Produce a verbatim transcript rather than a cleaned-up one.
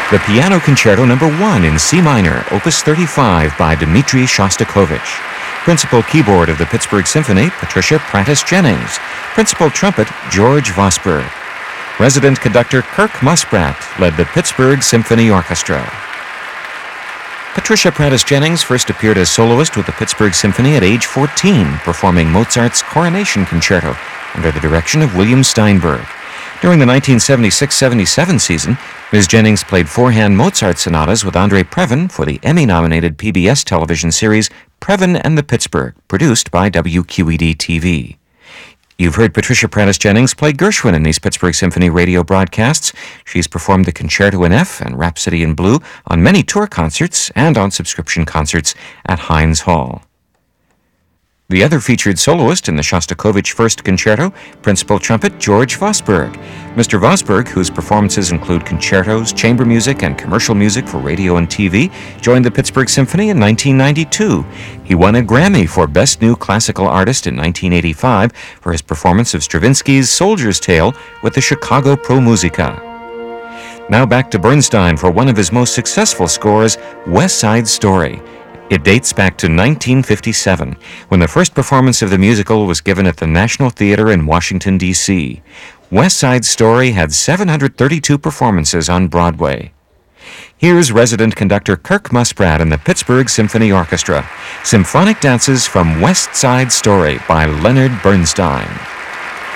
The Piano Concerto Number one in C minor, Opus thirty-five by Dmitri Shostakovich. Principal keyboard of the Pittsburgh Symphony, Patricia Prattis-Jennings. Principal trumpet, George Vosburgh. Resident conductor Kirk Musprat led the Pittsburgh Symphony Orchestra. Patricia Prattis-Jennings first appeared as soloist with the Pittsburgh Symphony at age fourteen, performing Mozart's Coronation Concerto under the direction of William Steinberg. During the nineteen seventy-six seventy-seven season, Miz Jennings played four-hand Mozart sonatas with Andre Previn for the Emmy-nominated P B S television series Previn and the Pittsburgh, produced by W Q E D T V. You've heard Patricia Prattis-Jennings play Gershwin in these Pittsburgh Symphony radio broadcasts. She's performed the Concerto in F and Rhapsody in Blue on many tour concerts and on subscription concerts at Heinz Hall. The other featured soloist in the Shostakovich First Concerto, principal trumpet George Vosburgh. Mister Vosburgh, whose performances include concertos, chamber music, and commercial music for radio and T V, joined the Pittsburgh Symphony in nineteen ninety-two. He won a Grammy for Best New Classical Artist in nineteen eighty-five for his performance of Stravinsky's Soldier's Tale with the Chicago Pro Musica. Now back to Bernstein for one of his most successful scores, West Side Story. It dates back to nineteen fifty-seven, when the first performance of the musical was given at the National Theater in Washington, D C West Side Story had seven hundred thirty-two performances on Broadway. Here's resident conductor Kirk Musprat and the Pittsburgh Symphony Orchestra. Symphonic Dances from West Side Story by Leonard Bernstein.